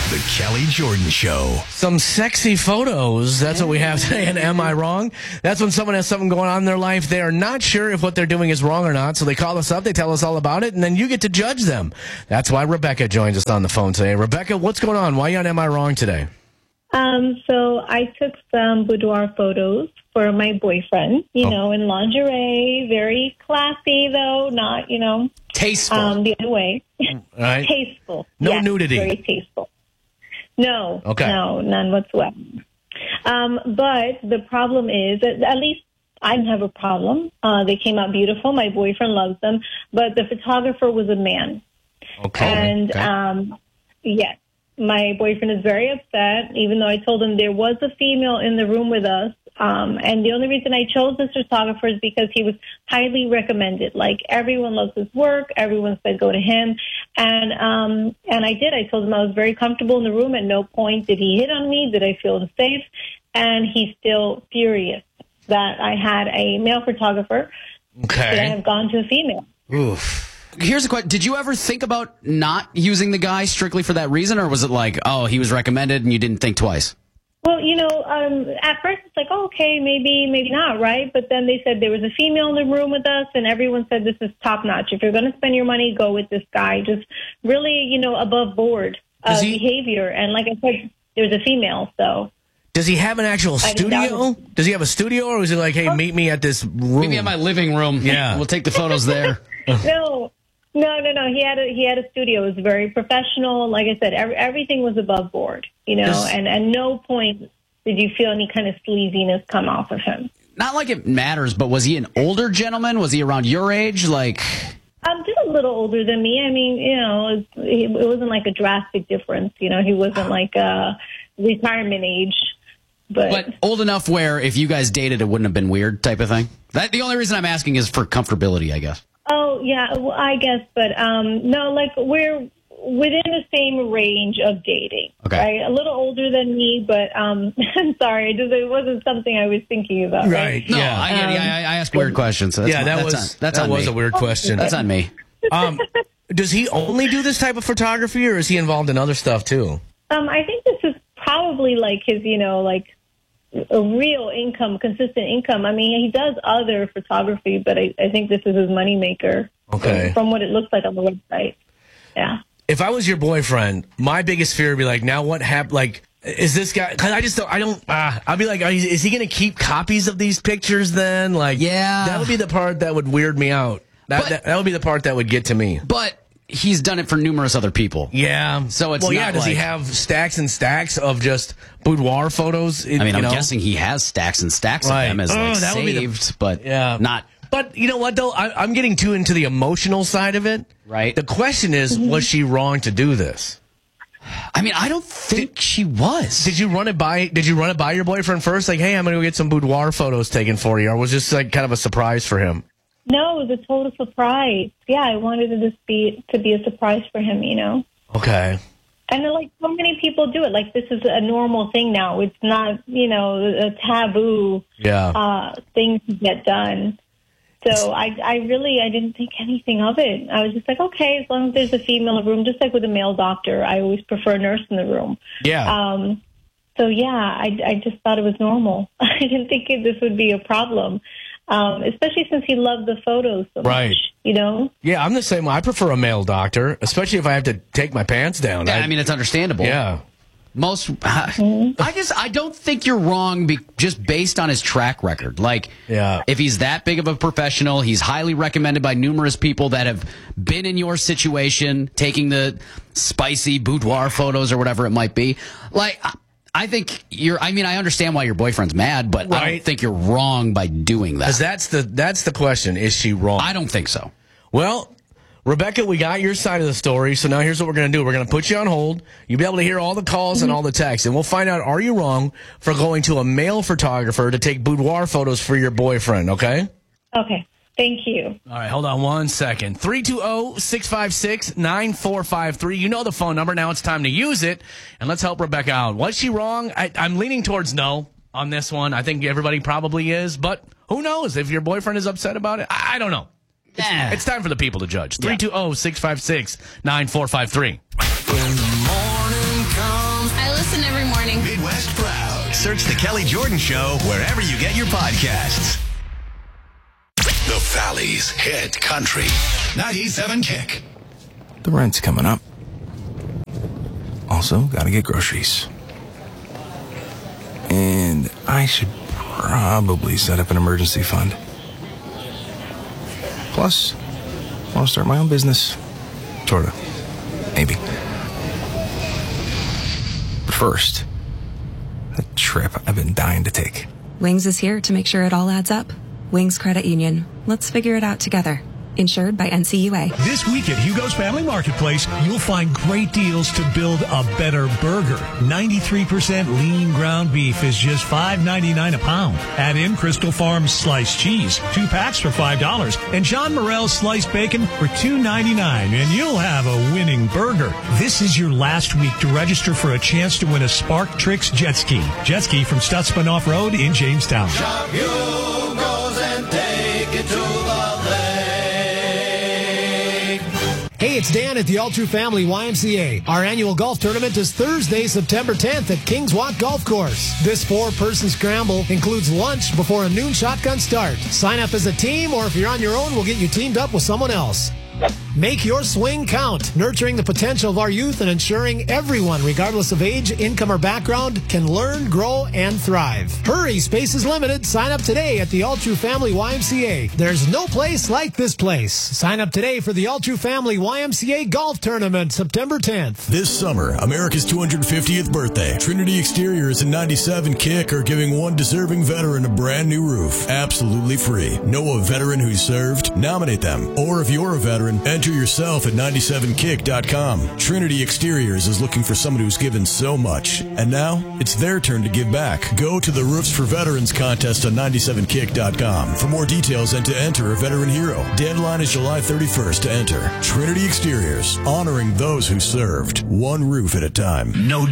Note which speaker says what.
Speaker 1: The Kelly Jordan Show.
Speaker 2: Some sexy photos. That's what we have today. And am I wrong? That's when someone has something going on in their life. They are not sure if what they're doing is wrong or not. So they call us up. They tell us all about it. And then you get to judge them. That's why Rebecca joins us on the phone today. Rebecca, what's going on? Why are you on Am I Wrong today?
Speaker 3: So I took some boudoir photos for my boyfriend, in lingerie, very classy though, not,
Speaker 4: Tasteful.
Speaker 3: the other way.
Speaker 2: Right.
Speaker 3: Tasteful.
Speaker 2: No
Speaker 3: Yes,
Speaker 2: nudity.
Speaker 3: Very tasteful. No.
Speaker 2: Okay.
Speaker 3: No, none whatsoever. But the problem is, at least I didn't have a problem. They came out beautiful. My boyfriend loves them. But the photographer was a man.
Speaker 2: Okay.
Speaker 3: And, yes. My boyfriend is very upset, even though I told him there was a female in the room with us. And the only reason I chose this photographer is because he was highly recommended. Like, everyone loves his work. Everyone said go to him. And I did. I told him I was very comfortable in the room. At no point did he hit on me. Did I feel unsafe? And he's still furious that I had a male photographer.
Speaker 2: Okay.
Speaker 3: That I have gone to a female.
Speaker 2: Oof.
Speaker 4: Here's a question. Did you ever think about not using the guy strictly for that reason, or was it like, oh, he was recommended and you didn't think twice?
Speaker 3: Well, at first it's like, oh, okay, maybe not, right? But then they said there was a female in the room with us, and everyone said this is top notch. If you're going to spend your money, go with this guy. Just really, above board behavior. And like I said, there's a female, so.
Speaker 2: Does he have an actual studio? Does he have a studio, or is he like, hey, meet me at this room?
Speaker 4: Maybe in my living room.
Speaker 2: Yeah.
Speaker 4: We'll take the photos there.
Speaker 3: No. He had a studio. It was very professional. Like I said, everything was above board, and at no point did you feel any kind of sleaziness come off of him.
Speaker 4: Not like it matters, but was he an older gentleman? Was he around your age? Like,
Speaker 3: just a little older than me. I mean, it wasn't like a drastic difference. He wasn't like retirement age.
Speaker 4: But old enough where if you guys dated, it wouldn't have been weird type of thing? The only reason I'm asking is for comfortability, I guess. Oh,
Speaker 3: yeah, well, I guess. But no, like we're within the same range of dating.
Speaker 4: Okay.
Speaker 3: Right? A little older than me, but I'm sorry. It wasn't something I was thinking about.
Speaker 2: Right.
Speaker 4: No,
Speaker 2: yeah.
Speaker 4: I ask weird questions. So
Speaker 2: That was a weird question.
Speaker 4: That's on me.
Speaker 2: Does he only do this type of photography, or is he involved in other stuff too?
Speaker 3: I think this is probably like his, a real income, consistent income. I mean, he does other photography, but I think this is his moneymaker.
Speaker 2: Okay.
Speaker 3: From what it looks like on the website. Yeah.
Speaker 2: If I was your boyfriend, my biggest fear would be like, now what happened? Like, is this guy, cause I'd be like, is he going to keep copies of these pictures then? Like,
Speaker 4: yeah.
Speaker 2: That would be the part that would weird me out. That would be the part that would get to me.
Speaker 4: But he's done it for numerous other people.
Speaker 2: Yeah.
Speaker 4: So it's
Speaker 2: does he have stacks and stacks of just boudoir photos?
Speaker 4: I'm guessing he has stacks and stacks of them as saved, but not.
Speaker 2: But you know what, though? I'm getting too into the emotional side of it.
Speaker 4: Right.
Speaker 2: The question is, was she wrong to do this?
Speaker 4: I mean, I don't think she was.
Speaker 2: Did you run it by your boyfriend first? Like, hey, I'm going to go get some boudoir photos taken for you. Or was this like kind of a surprise for him?
Speaker 3: No, it was a total surprise. Yeah, I wanted it to be a surprise for him,
Speaker 2: Okay.
Speaker 3: And like so many people do it. Like, this is a normal thing now. It's not, a taboo thing to get done. So I didn't think anything of it. I was just like, okay, as long as there's a female in the room, just like with a male doctor, I always prefer a nurse in the room.
Speaker 2: Yeah.
Speaker 3: So yeah, I just thought it was normal. I didn't think this would be a problem. Especially since he loved the photos so much,
Speaker 2: Yeah, I'm the same way. I prefer a male doctor, especially if I have to take my pants down.
Speaker 4: Yeah, I mean, it's understandable.
Speaker 2: Yeah.
Speaker 4: I don't think you're wrong just based on his track record. Like, if he's that big of a professional, he's highly recommended by numerous people that have been in your situation, taking the spicy boudoir photos or whatever it might be. Like, I think I understand why your boyfriend's mad, but I don't think you're wrong by doing that.
Speaker 2: 'Cause that's the question. Is she wrong?
Speaker 4: I don't think so.
Speaker 2: Well, Rebecca, we got your side of the story, so now here's what we're going to do. We're going to put you on hold. You'll be able to hear all the calls and all the texts, and we'll find out, are you wrong for going to a male photographer to take boudoir photos for your boyfriend, okay?
Speaker 3: Okay. Thank you.
Speaker 2: All right, hold on 1 second. 320-656-9453. You know the phone number. Now it's time to use it, and let's help Rebecca out. Was she wrong? I'm leaning towards no on this one. I think everybody probably is, but who knows? If your boyfriend is upset about it, I don't know. It's time for the people to judge. 320-656-9453.
Speaker 1: When the morning comes. Search The Kelly Jordan Show wherever you get your podcasts. The Valley's hit country. 97 Kick.
Speaker 5: The rent's coming up. Also, gotta get groceries. And I should probably set up an emergency fund. Plus, I want to start my own business. Sorta. Maybe. But first, the trip I've been dying to take.
Speaker 6: Wings is here to make sure it all adds up. Wings Credit Union. Let's figure it out together. Insured by NCUA.
Speaker 7: This week at Hugo's Family Marketplace, you'll find great deals to build a better burger. 93% lean ground beef is just $5.99 a pound. Add in Crystal Farms sliced cheese, 2 packs for $5, and John Morel's sliced bacon for $2.99, and you'll have a winning burger. This is your last week to register for a chance to win a Spark Tricks jet ski. Jet ski from Stutzman Off-Road in Jamestown.
Speaker 8: Shop Hugo's and take it to the lake.
Speaker 9: Hey, it's Dan at the All True Family YMCA. Our annual golf tournament is Thursday, September 10th at Kings Walk Golf Course. This 4-person scramble includes lunch before a noon shotgun start. Sign up as a team, or if you're on your own, we'll get you teamed up with someone else. Make your swing count, nurturing the potential of our youth and ensuring everyone, regardless of age, income, or background, can learn, grow, and thrive. Hurry, space is limited. Sign up today at the All True Family YMCA. There's no place like this place. Sign up today for the All True Family YMCA Golf Tournament, September 10th.
Speaker 10: This summer, America's 250th birthday, Trinity Exteriors and 97 Kick are giving one deserving veteran a brand new roof, absolutely free. Know a veteran who's served? Nominate them. Or if you're a veteran, enter yourself at 97kick.com. Trinity Exteriors is looking for someone who's given so much, and now it's their turn to give back. Go to the Roofs for Veterans contest on 97kick.com for more details and to enter a veteran hero. Deadline is July 31st to enter. Trinity Exteriors, honoring those who served, one roof at a time.
Speaker 1: No